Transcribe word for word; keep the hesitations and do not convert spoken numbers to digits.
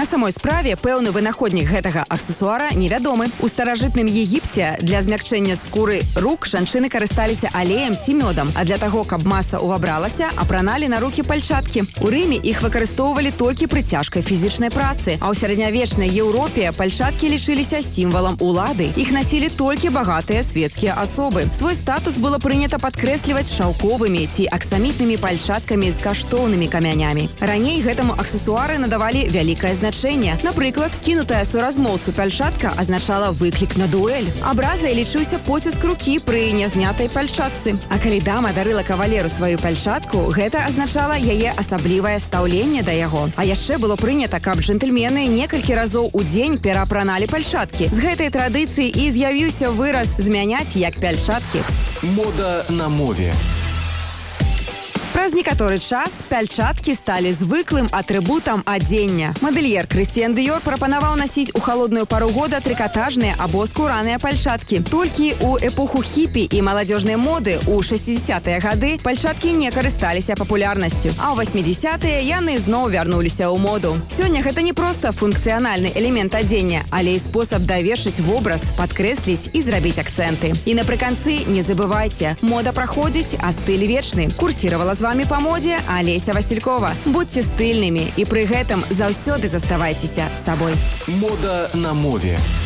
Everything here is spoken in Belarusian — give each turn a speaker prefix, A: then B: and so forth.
A: На самой справе пэўны вынаходнік гэтага аксесуара невядомы. У старажытным Егіпце для змякчэння скуры рук жанчыны карысталіся алеем ці мёдам, а для таго, каб маса ўвабралася, апраналі на рукі пальчаткі. У Рыме іх выкарыстоўвалі толькі пры цяжкай фізічнай працы, а ў сярэднявечнай Еўропе пальчаткі лічыліся сімвалам улады. Іх насілі толькі багатыя светскія асобы. Свой статус было прынята падкрэсліваць шаўковымі ці аксамітнымі пальчаткамі з каштоўнымі камянямі. Раней гэтаму аксесуары надавалі вялікае значэнне. Напрыклад, кінутая суразмоўцу пальчатка азначала выклік на дуэль. Абразай лічыўся поціск рукі пры нязнятай пальчатцы. А калі дама дарыла кавалеру сваю пальчатку, гэта азначала яе асаблівае стаўленне да яго. А яшчэ было прынята, каб джентльмены некалькі разоў у дзень пераапраналі пальчаткі. З гэтай традыцыі і з'явіўся выраз «змяняць як пальчаткі».
B: Мода на мове.
A: Праз некаторы час пяльчаткі сталі звыклым атрыбутам адзення. Мадэльер Крысціян Дыёр прапанаваў насіць у халодную пару года трыкатажныя або скураныя пальчаткі. Толькі ў эпоху хіпі і маладзёжнай моды ў шэсцідзесятыя гады пальчаткі не карысталіся папулярнасцю, а ў васьмідзесятыя яны зноў вярнуліся ў моду. Сёння гэта не проста функцыянальны элемент адзення, але і спосаб давершыць вобраз, падкрэсліць і зрабіць акцэнты. І напрыканцы не забывайце, мода праходзіць, а стыль вечны. Курсіравала з вами па модзе Алеся Василькова. Будьце стыльнымі і пры гэтым заўсёды заставайцеся сабой.
B: Мода на мове.